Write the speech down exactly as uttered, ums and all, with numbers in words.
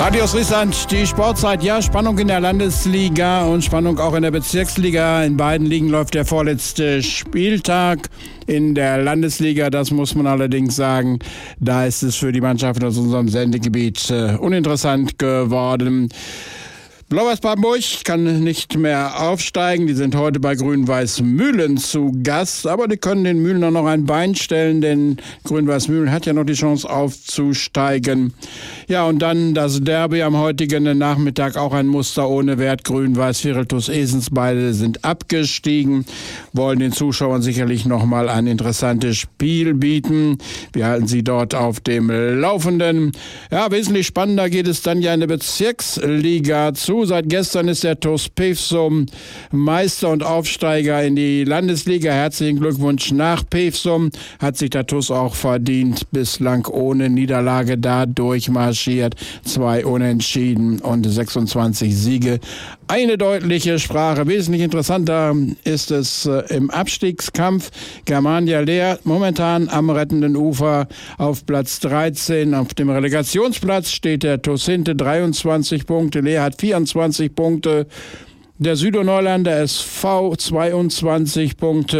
Radio Friesland, die Sportzeit, ja, Spannung in der Landesliga und Spannung auch in der Bezirksliga. In beiden Ligen läuft der vorletzte Spieltag. In der Landesliga, das muss man allerdings sagen, da ist es für die Mannschaften aus unserem Sendegebiet äh, uninteressant geworden. Blau-Weiß Papenburg kann nicht mehr aufsteigen. Die sind heute bei Grün-Weiß Mühlen zu Gast. Aber die können den Mühlen auch noch ein Bein stellen, denn Grün-Weiß Mühlen hat ja noch die Chance aufzusteigen. Ja, und dann das Derby am heutigen Nachmittag, auch ein Muster ohne Wert. Grün-Weiß Viretus Esens, beide sind abgestiegen, wollen den Zuschauern sicherlich noch mal ein interessantes Spiel bieten. Wir halten sie dort auf dem Laufenden. Ja, wesentlich spannender geht es dann ja in der Bezirksliga zu. Seit gestern ist der T uS Pevsum Meister und Aufsteiger in die Landesliga. Herzlichen Glückwunsch nach Pevsum. Hat sich der T uS auch verdient. Bislang ohne Niederlage da durchmarschiert. Zwei Unentschieden und sechsundzwanzig Siege. Eine deutliche Sprache. Wesentlich interessanter ist es äh, im Abstiegskampf. Germania Leer momentan am rettenden Ufer auf Platz dreizehn. Auf dem Relegationsplatz steht der T uS Hinte, dreiundzwanzig Punkte. Leer hat vierundzwanzig Punkte. Der Süderneuländer S V zweiundzwanzig Punkte.